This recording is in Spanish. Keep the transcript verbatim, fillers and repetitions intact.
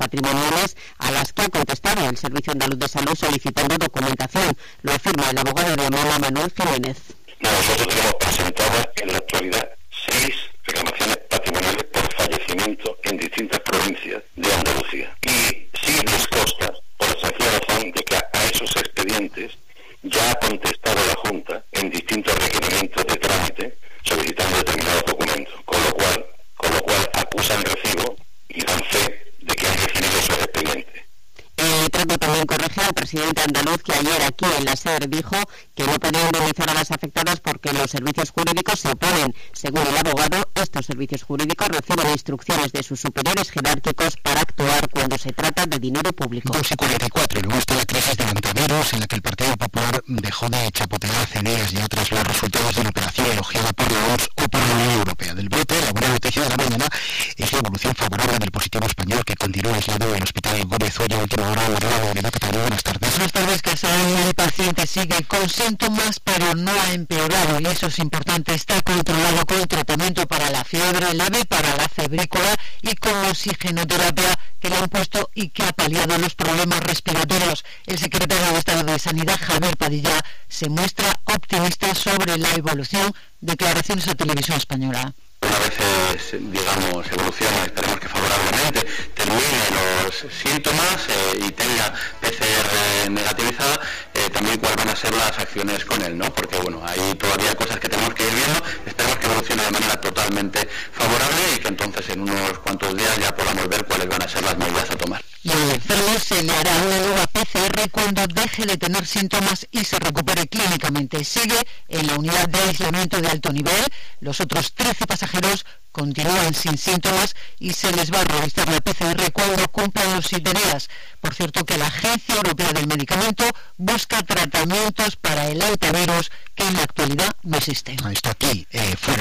patrimoniales a las que ha contestado el Servicio Andaluz de Salud solicitando documentación. Lo afirma el abogado de Amala, Manuel Jiménez. Nosotros tenemos presentadas en la actualidad seis reclamaciones patrimoniales por fallecimiento en distintas provincias de Andalucía. Y sí les consta, por la sencilla razón de que a esos expedientes ya ha contestado la Junta en distintos requerimientos de trámite solicitando determinados documentos, con lo cual, con lo cual acusan recibo y dan fe de que han recibido esos expedientes. El trato también corrige al presidente andaluz, que ayer aquí en la SER dijo que no podía indemnizar a las afectadas porque los servicios jurídicos se oponen. Según el abogado, estos servicios jurídicos reciben instrucciones de sus superiores jerárquicos para actuar cuando se trata de dinero público. dos y cuarenta y cuatro. Luego está la crisis de Lantaderos, en la que el Partido Popular dejó de chapotear hace días ya tras los resultados de una operación elogiada por la O M S o por la Unión Europea. Del brote, la buena noticia de la mañana es la evolución favorable del positivo español, que continúa aislado en el Hospital Gómez Olla. Última hora, Guardiola, ¿qué tal? Buenas tardes. Buenas tardes, Casal. El paciente sigue con síntomas, pero no ha empeorado, y eso es importante. Está controlado con tratamiento para la fiebre leve, para la febrícula y con oxigenoterapia que le han puesto y que ha paliado los problemas respiratorios. El secretario de Estado de Sanidad, Javier Padilla, se muestra optimista sobre la evolución. Declaraciones a Televisión Española. Una vez, digamos, evolucione, esperemos que favorablemente, termine los síntomas eh, y tenga P C R negativizada, eh, también cuáles van a ser las acciones con él, ¿no? Porque, bueno, hay todavía cosas que tenemos que ir viendo. Esperemos que evolucione de manera totalmente favorable y que entonces en unos cuantos días ya podamos ver cuáles van a ser las medidas a tomar. Y al enfermo se le hará una nueva P C R cuando deje de tener síntomas y se recupere clínicamente. Sigue en la unidad de aislamiento de alto nivel. Los otros trece pasajeros continúan sin síntomas y se les va a realizar la P C R cuando cumplan los siete días. Por cierto, que la Agencia Europea del Medicamento busca tratamientos para el antivirus que en la actualidad no existen. Está aquí, eh, fuera.